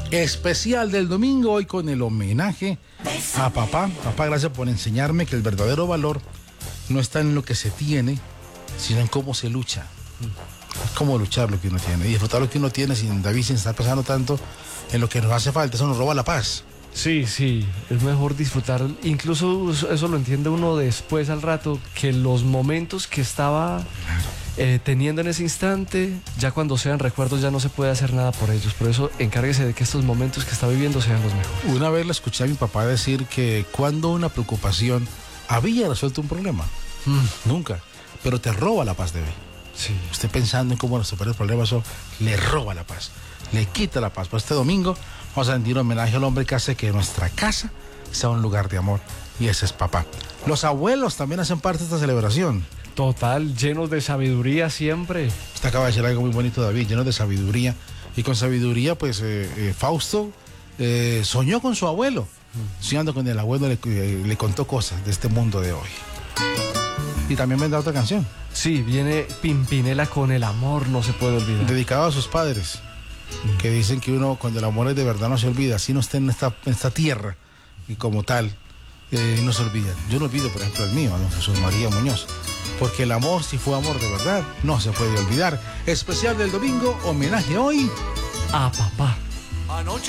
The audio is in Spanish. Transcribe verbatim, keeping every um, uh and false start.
Especial del domingo, hoy con el homenaje a papá. Papá, gracias por enseñarme que el verdadero valor no está en lo que se tiene, sino en cómo se lucha. Es como luchar lo que uno tiene y disfrutar lo que uno tiene sin David, sin estar pensando tanto en lo que nos hace falta. Eso nos roba la paz. Sí, sí, es mejor disfrutar, incluso eso lo entiende uno después al rato, que los momentos que estaba eh, teniendo en ese instante, ya cuando sean recuerdos ya no se puede hacer nada por ellos. Por eso encárguese de que estos momentos que está viviendo sean los mejores. Una vez le escuché a mi papá decir que cuando una preocupación había resuelto un problema, mm. nunca, pero te roba la paz de hoy. Sí. Usted pensando en cómo resolver el problema, eso le roba la paz, le quita la paz. Pues este domingo vamos a rendir homenaje al hombre que hace que nuestra casa sea un lugar de amor, y ese es papá. Los abuelos también hacen parte de esta celebración. Total, llenos de sabiduría siempre. Usted acaba de decir algo muy bonito, David, llenos de sabiduría. Y con sabiduría, pues, eh, eh, Fausto eh, soñó con su abuelo. Mm. Soñando con el abuelo, le, eh, le contó cosas de este mundo de hoy. Y también vendrá otra canción. Sí, viene Pimpinela con El amor no se puede olvidar. Dedicado a sus padres, mm. que dicen que uno, cuando el amor es de verdad, no se olvida. Si no está en esta, en esta tierra, y como tal, eh, no se olvida. Yo no olvido, por ejemplo, el mío, don Jesús María Muñoz. Porque el amor, si fue amor de verdad, no se puede olvidar. Especial del domingo, homenaje hoy a papá. Anoche